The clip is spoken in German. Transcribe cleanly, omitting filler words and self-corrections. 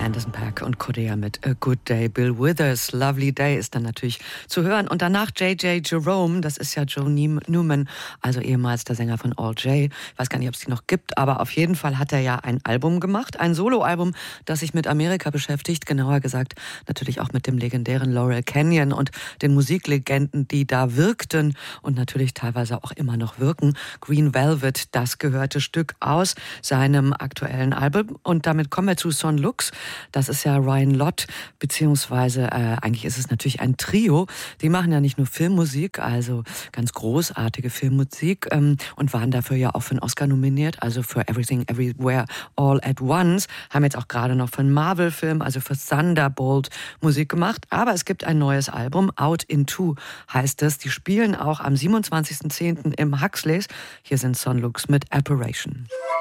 Anderson .Paak und Kodea mit A Good Day. Bill Withers, Lovely Day ist dann natürlich zu hören. Und danach J.J. Jerome, das ist ja Joe Newman, also ehemals der Sänger von All J. Ich weiß gar nicht, ob es die noch gibt, aber auf jeden Fall hat er ja ein Album gemacht, ein Soloalbum, das sich mit Amerika beschäftigt. Genauer gesagt natürlich auch mit dem legendären Laurel Canyon und den Musiklegenden, die da wirkten und natürlich teilweise auch immer noch wirken. Green Velvet, das gehörte Stück aus seinem aktuellen Album. Und damit kommen wir zu Son Lux. Das ist ja Ryan Lott, beziehungsweise eigentlich ist es natürlich ein Trio. Die machen ja nicht nur Filmmusik, also ganz großartige Filmmusik und waren dafür ja auch für einen Oscar nominiert, also für Everything Everywhere All at Once. Haben jetzt auch gerade noch für einen Marvel-Film, also für Thunderbolt Musik gemacht. Aber es gibt ein neues Album, Out in Two heißt es. Die spielen auch am 27.10. im Huxleys. Hier sind Son Lux mit Apparition.